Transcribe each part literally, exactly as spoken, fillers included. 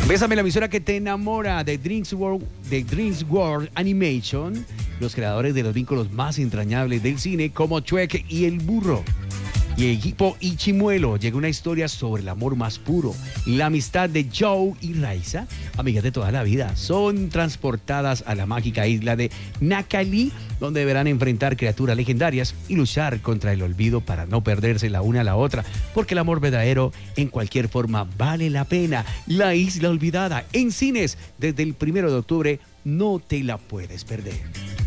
Bésame, la emisora que te enamora de Dreams World, de Dreams World Animation, los creadores de los vínculos más entrañables del cine como Shrek y el burro. Y el equipo Ichimuelo llega una historia sobre el amor más puro y la amistad de Joe y Raisa, amigas de toda la vida. Son transportadas a la mágica isla de Nakali, donde deberán enfrentar criaturas legendarias y luchar contra el olvido para no perderse la una a la otra, porque el amor verdadero en cualquier forma vale la pena. La Isla Olvidada en cines desde el primero de octubre, no te la puedes perder.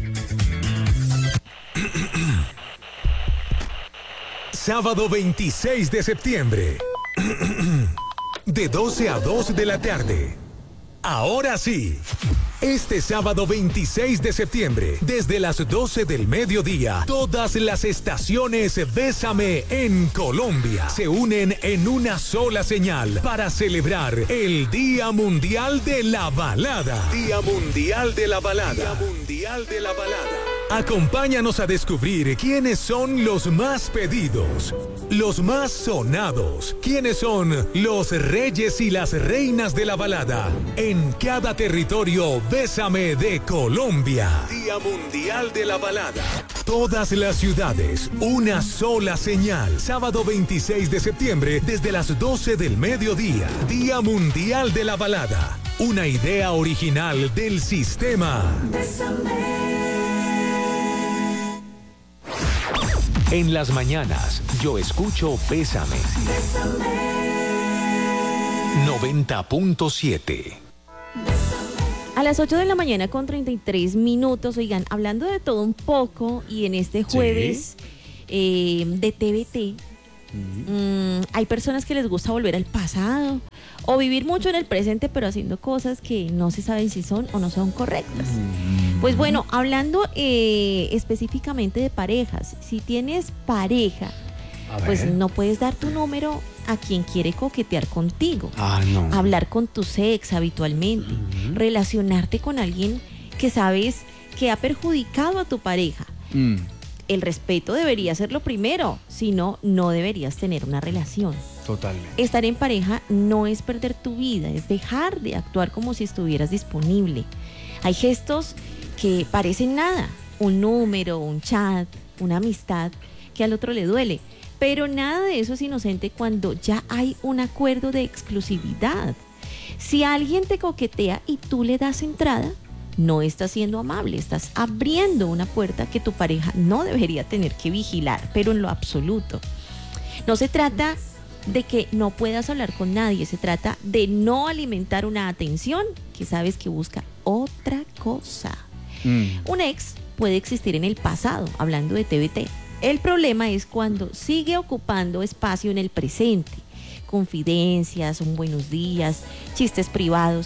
Sábado veintiséis de septiembre, de doce a dos de la tarde. Ahora sí, este sábado veintiséis de septiembre, desde las doce del mediodía, todas las estaciones Bésame en Colombia se unen en una sola señal para celebrar el Día Mundial de la Balada. Día Mundial de la Balada. Día Mundial de la Balada. Acompáñanos a descubrir quiénes son los más pedidos, los más sonados, quiénes son los reyes y las reinas de la balada en cada territorio Bésame de Colombia. Día Mundial de la Balada. Todas las ciudades, una sola señal. Sábado veintiséis de septiembre desde las doce del mediodía. Día Mundial de la Balada. Una idea original del sistema. Bésame. En las mañanas, yo escucho Bésame. noventa punto siete. A las ocho de la mañana con treinta y tres minutos, oigan, hablando de todo un poco y en este jueves ¿sí? eh, de T V T, uh-huh. mmm, hay personas que les gusta volver al pasado o vivir mucho en el presente, pero haciendo cosas que no se saben si son o no son correctas. Uh-huh. Pues bueno, hablando eh, específicamente de parejas, si tienes pareja, pues no puedes dar tu número a quien quiere coquetear contigo. Ah, no. Hablar con tu ex habitualmente, uh-huh. relacionarte con alguien que sabes que ha perjudicado a tu pareja. Mm. El respeto debería ser lo primero, si no, no deberías tener una relación. Totalmente. Estar en pareja no es perder tu vida, es dejar de actuar como si estuvieras disponible. Hay gestos que parecen nada, un número, un chat, una amistad, que al otro le duele. Pero nada de eso es inocente cuando ya hay un acuerdo de exclusividad. Si alguien te coquetea y tú le das entrada, no estás siendo amable, estás abriendo una puerta que tu pareja no debería tener que vigilar, pero en lo absoluto. No se trata de que no puedas hablar con nadie, se trata de no alimentar una atención que sabes que busca otra cosa. Mm. Un ex puede existir en el pasado, hablando de T V T. El problema es cuando sigue ocupando espacio en el presente, confidencias, un buenos días, chistes privados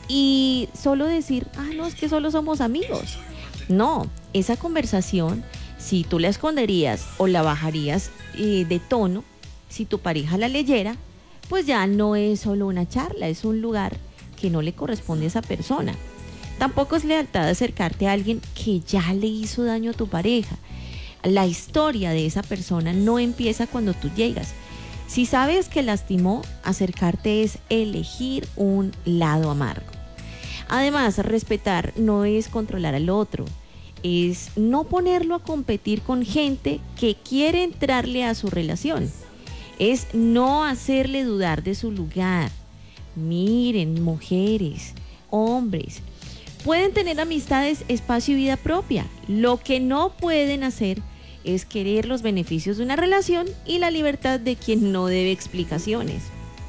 y solo decir, ah, no, es que solo somos amigos. No, esa conversación, si tú la esconderías o la bajarías eh, de tono, si tu pareja la leyera, pues ya no es solo una charla, es un lugar que no le corresponde a esa persona. Tampoco es lealtad acercarte a alguien que ya le hizo daño a tu pareja. La historia de esa persona no empieza cuando tú llegas. Si sabes que lastimó, acercarte es elegir un lado amargo. Además, respetar no es controlar al otro, es no ponerlo a competir con gente que quiere entrarle a su relación. Es no hacerle dudar de su lugar. Miren, mujeres, hombres, pueden tener amistades, espacio y vida propia. Lo que no pueden hacer es querer los beneficios de una relación y la libertad de quien no debe explicaciones.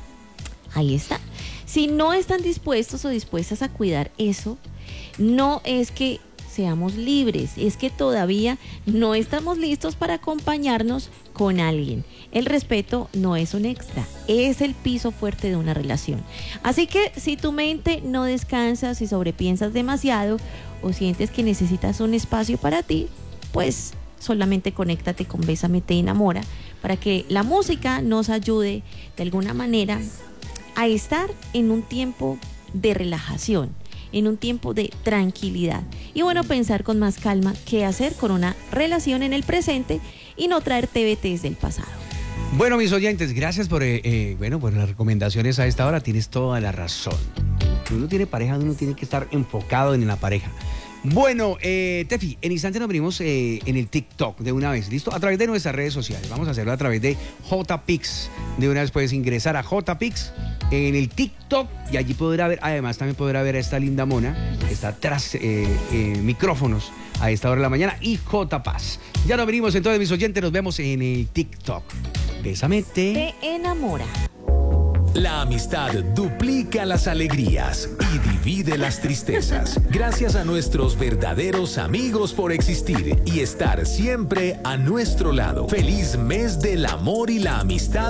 Ahí está. Si no están dispuestos o dispuestas a cuidar eso, no es que seamos libres, es que todavía no estamos listos para acompañarnos con alguien. El respeto no es un extra, es el piso fuerte de una relación. Así que si tu mente no descansa, si sobrepiensas demasiado o sientes que necesitas un espacio para ti, pues solamente conéctate con Bésame Te Enamora para que la música nos ayude de alguna manera a estar en un tiempo de relajación, en un tiempo de tranquilidad y bueno, pensar con más calma qué hacer con una relación en el presente y no traer T V Ts del pasado. Bueno, mis oyentes, gracias por, eh, eh, bueno, por las recomendaciones a esta hora, tienes toda la razón. Cuando uno tiene pareja, uno tiene que estar enfocado en la pareja. Bueno, eh, Tefi, en instante nos venimos eh, en el TikTok de una vez, ¿listo? A través de nuestras redes sociales. Vamos a hacerlo a través de J Pix. De una vez puedes ingresar a J Pix en el TikTok y allí podrá ver, además también podrá ver a esta linda mona que está tras eh, eh, micrófonos a esta hora de la mañana y J Paz. Ya nos venimos entonces, mis oyentes, nos vemos en el TikTok. Bésame, te... Te enamora. La amistad duplica las alegrías y divide las tristezas. Gracias a nuestros verdaderos amigos por existir y estar siempre a nuestro lado. Feliz mes del amor y la amistad.